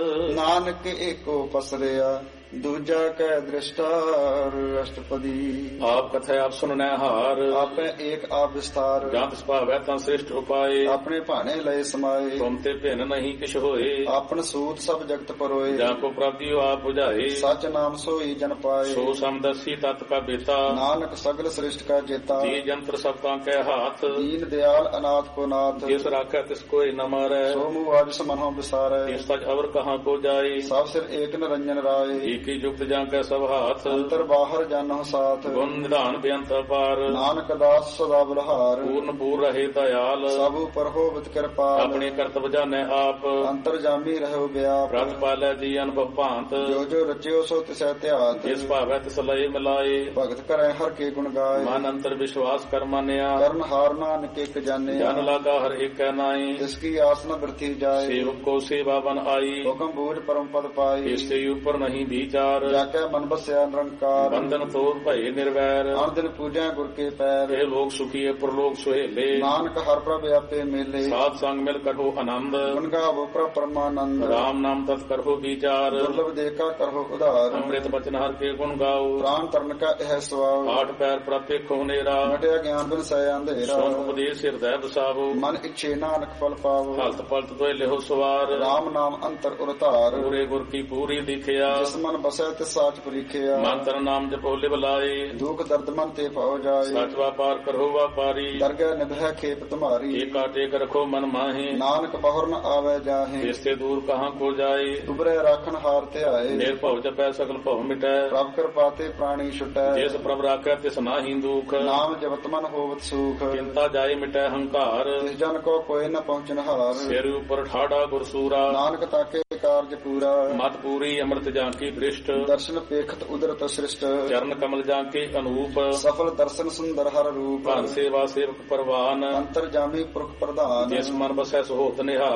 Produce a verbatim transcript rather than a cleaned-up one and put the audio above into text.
ਨਾਨਕ ਏਕੋ ਪਸਰਿਆ ਦੂਜਾ ਕੈ ਦ੍ਰਿਸ਼ਟਾਰ ਅਸ਼ਟਪਦੀ। ਆਪ ਕਥੈ ਆਪ ਸੁਨਨੈ ਹਾਰ, ਆਪੇ ਏਕ ਆਪ ਵਿਸਤਾਰ। ਜਾਂ ਤਿਸ ਭਾਵੈ ਤਾਂ ਸ੍ਰਿਸ਼ਟ ਉਪਾਏ, ਆਪਣੇ ਭਾਣੇ ਲਏ ਸਮਾਏ। ਤੁਮ ਤੇ ਭਿੰਨ ਨਹੀਂ ਕਿਛ ਹੋਏ, ਆਪਨ ਸੂਤ ਸਭ ਜਗਤ ਪਰੋਏ। ਜਾਂ ਕੋ ਪ੍ਰਾਪਤਿ ਆਪ 부ਝਾਏ, ਸਚ ਨਾਮ ਸੋਈ ਜਨ ਪਾਏ। ਸੋ ਸਮਦਸੀ ਤਤ ਕਾ ਬੇਤਾ, ਨਾਨਕ ਸਗਲ ਸ੍ਰਿਸ਼ਟ ਕਾ ਜੇਤਾ। ਜੀ ਜੰਤਰ ਸਭ ਤਾਂ ਕੈ ਹਾਥ, ਦੀਨ ਦਿਆਲ ਅਨਾਥ ਕੋ ਨਾਥ। ਜਿਸ ਰਾਖੈ ਤਿਸ ਕੋਇ ਨ ਮਾਰੈ, ਸੋ ਮੂਆਜ ਸਮਨਹੁ ਵਿਸਾਰੈ। ਇਸ ਤਜ ਅਵਰ ਕਹਾਂ ਕੋ ਜਾਏ, ਸਭ ਸਿਰ ਏਕ ਨਿਰੰਜਨ ਰਾਏ। ਏਕੀ ਜੁਗਤ ਜਾਂ ਕੈ ਸਭ ਹਾਥ, ਅੰਤਰ ਬਾਹਰ ਜਾਨਹੁ ਸਾਥ। ਗੁਣ ਨਿਧਾਨ ਬੇਅੰਤ ਅਪਾਰ, ਨਾਨਕ ਦਾਸ ਸਦਾ ਬਲਹਾਰ। ਪੂਰਨ ਪੂਰ ਰਹੇ ਦਇਆਲ, ਸਭ ਉਪਰ ਹੋਵਤ ਕਿਰਪਾਲ। ਆਪਣੇ ਕਰਤਵ ਜਾਣੈ ਆਪ, ਅੰਤਰ ਜਾਮੀ ਰਹੋ ਵਿਆਪ। ਪ੍ਰਤ ਪਾਲੈ ਜੀ ਅਨੁਭਵ ਭਾਂਤ, ਜੋ ਜੋ ਰਚਿਓ ਸੋ ਤਿਸੈ ਧਿਆਤ। ਜਿਸ ਭਾਵੈ ਤਿਸ ਲਏ ਮਿਲਾਏ, ਭਗਤ ਕਰੈ ਹਰ ਕੇ ਗੁਣ ਗਾਏ। ਮਨ ਅੰਤਰ ਵਿਸ਼ਵਾਸ ਕਰ ਮਾਨਿਆ, ਕਰਨ ਹਾਰ ਨਾਨਕ ਇਕ ਜਾਣਿਆ। ਜਨ ਲਾਗਾ ਹਰ ਏਕੈ ਨਾਈ, ਤਿਸ ਕੀ ਆਸ ਨ ਬਿਰਥੀ ਜਾਏ। ਸੇਵਕ ਕੋ ਸੇਵਾ ਬਨ ਆਈ, ਹੁਕਮ ਬੂਝ ਪਰਮ ਪਦ ਪਾਈ। ਇਸ ਤੇ ਉਪਰ ਨਹੀਂ ਵਿਚਾਰ, ਜਾ ਕੇ ਮਨ ਬਸਿਆ ਨਿਰੰਕਾਰ। ਬੰਧਨ ਤੋੜ ਭਏ ਨਿਰਵੈਰ, ਅਨ ਦਿਨ ਪੂਜੈ ਗੁਰ ਕੇ ਪੈਰ। ਇਹ ਲੋਕ ਸੁਖੀਏ ਪ੍ਰਲੋਕ ਸੁਹੇਲੇ, ਨਾਨਕ ਹਰ ਪ੍ਰਭ ਆਪੇ ਮੇਲੇ। ਸਾਧ ਸੰਗ ਮਿਲ ਕਰੋ ਆਨੰਦ, ਗੁਣ ਗਾਵੋ ਪ੍ਰਭ ਪਰਮਾਨੰਦ। ਰਾਮ ਨਾਮ ਤਤ ਕਰੋ ਵਿਚਾਰ, ਦੁਰਲਭ ਦੇਖਾ ਕਰੋ ਉਧਾਰ। ਅੰਮ੍ਰਿਤ ਬਚਨ ਹਰ ਕੇ ਗੁਣ ਗਾਓ, ਪ੍ਰਾਨ ਤਰਨ ਕਾ ਇਹ ਸਵਾਉ। ਆਠ ਪੈਰ ਪ੍ਰਤਿਖੋ ਨੇਰਾ, ਮਟਿਆ ਗਿਆਨ ਬਿਨ ਸੈ ਅੰਧੇਰਾ। ਸੁਨ ਉਪਦੇਸ਼ ਹਿਰਦੈ ਵਸਾਵੋ, ਮਨ ਇੱਛੇ ਨਾਨਕ ਫਲ ਪਾਵੋ। ਹਲਤ ਪਲਤ ਤੋਇ ਲਿਹੋ ਸਵਾਰ, ਰਾਮ ਨਾਮ ਅੰਤਰ ਉਰਤਾਰ। ਪੂਰੇ ਗੁਰ ਕੀ ਪੂਰੀ ਦਿਖਿਆ, ਜਿਸ ਮਨ ਬਸੈ ਤਿਸ ਸਾਚ ਪਰੀਖਿਆ। ਮਨ ਤਨ ਨਾਮ ਜਪੋ ਲਿਵ ਲਾਏ, ਦੁਖ ਦਰਦ ਮਨ ਤੇ ਭਉ ਜਾਏ। ਸਚ ਵਾਪਾਰ ਕਰੋ ਵਾਪਾਰੀ, ਦਰਗਹਿ ਨਿਭੈ ਖੇਪ ਤੁਮਾਰੀ। ਏਕਾ ਟੇਕ ਰਖੋ ਮਨ ਮਾਹੇ, ਨਾਨਕ ਬਹੁਰ ਨ ਆਵੈ ਜਾਹੇ। ਇਸ ਤੇ ਦੂਰ ਕਹਾਂ ਕੋ ਜਾਏ, ਉਬਰੈ ਰਾਖਨ ਹਾਰ ਧਿਆਏ। ਨਿਰਭਉ ਜਪੈ ਸਗਲ ਭਉ ਮਿਟੈ, ਪ੍ਰਭ ਕਿਰਪਾ ਤੇ ਪ੍ਰਾਣੀ ਛੁਟੈ। ਜਿਸ ਪ੍ਰਭ ਰਾਖੈ ਤਿਸ ਨਾਹੀ ਦੁਖ, ਨਾਮ ਜਪਤ ਮਨ ਹੋਵਤ ਸੂਖ। ਚਿੰਤਾ ਜਾਏ ਮਿਟੈ ਹੰਕਾਰ, ਤਿਸ ਜਨ ਕੋ ਕੋਇ ਨ ਪਹੁੰਚਨ ਹਾਰ। ਸਿਰ ਉਪਰ ਠਾੜਾ ਗੁਰਸੂਰਾ, ਨਾਨਕ ਤਾਕੇ ਕਾਰਜ ਪੂਰਾ। ਮਤ ਪੂਰੀ ਅੰਮ੍ਰਿਤ ਜਾਂ ਕੀ ਦ੍ਰਿਸ਼ਟ, ਦਰਸ਼ਨ ਪੇਖਤ ਉਦਰਤ ਸ੍ਰਿਸ਼ਟ। ਚਰਨ ਕਮਲ ਜਾਂ ਕੇ ਅਨੂਪ, ਸਫਲ ਦਰਸ਼ਨ ਸੁੰਦਰ ਹਰ ਰੂਪ। ਭਨ ਸੇਵਾ ਸੇਵਕ ਪਰਵਾਨ, ਅੰਤਰ ਜਾਮੀ ਪੁਰਖ ਪ੍ਰਧਾਨ। ਜਿਸ ਮਨ ਬਸੈ ਸੁ ਹੋਤ ਨਿਹਾਲ।